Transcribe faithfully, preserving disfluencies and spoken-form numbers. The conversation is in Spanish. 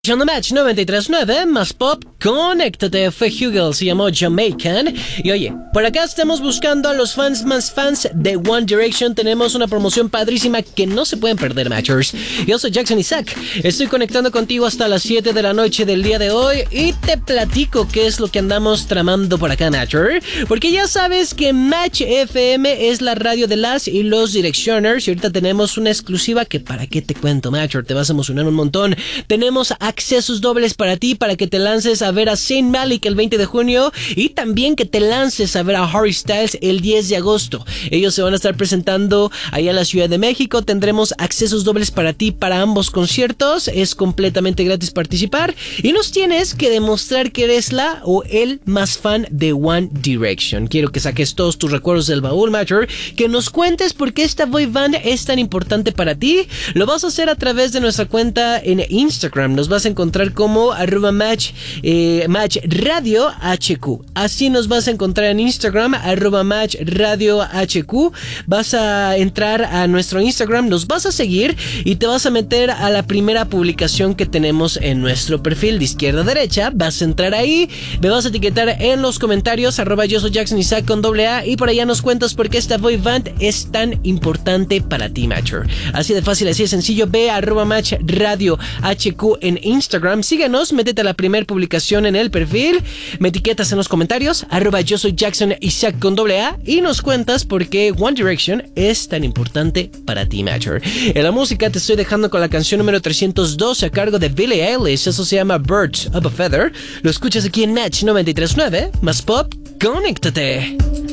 On the Match noventa y tres punto nueve, más pop, conéctate. Fue Hugel, se llamó Jamaican. Y oye, por acá estamos buscando a los fans más fans de One Direction. Tenemos una promoción padrísima que no se pueden perder, Matchers. Yo soy Jackson Isaac, estoy conectando contigo hasta las siete de la noche del día de hoy y te platico qué es lo que andamos tramando por acá, Matcher. Porque ya sabes que Match F M es la radio de las y los Directioners. Y ahorita tenemos una exclusiva que para qué te cuento, Matcher, te vas a emocionar un montón. Tenemos a accesos dobles para ti, para que te lances a ver a Saint Malik el veinte de junio y también que te lances a ver a Harry Styles el diez de agosto. Ellos se van a estar presentando allá en la Ciudad de México. Tendremos accesos dobles para ti para ambos conciertos. Es completamente gratis participar y nos tienes que demostrar que eres la o el más fan de One Direction. Quiero que saques todos tus recuerdos del baúl, Matcher, que nos cuentes por qué esta boy band es tan importante para ti. Lo vas a hacer a través de nuestra cuenta en Instagram. Nos vas a encontrar como arroba match, eh, match radio hq. Así nos vas a encontrar en Instagram, arroba match radio hq. Vas a entrar a nuestro Instagram, nos vas a seguir y te vas a meter a la primera publicación que tenemos en nuestro perfil de izquierda a derecha. Vas a entrar ahí, me vas a etiquetar en los comentarios, arroba yo soy Jackson Isaac con doble A, y por allá nos cuentas por qué esta boy band es tan importante para ti, Matcher. Así de fácil, así de sencillo. Ve a arroba match radio hq en Instagram, síguenos, métete a la primera publicación en el perfil, me etiquetas en los comentarios, arroba yo soy Jackson Isaac con doble A, y nos cuentas por qué One Direction es tan importante para ti, Matcher. En la música te estoy dejando con la canción número trescientos doce a cargo de Billie Eilish. Eso se llama Birds of a Feather. Lo escuchas aquí en Match noventa y tres punto nueve, más pop, conéctate.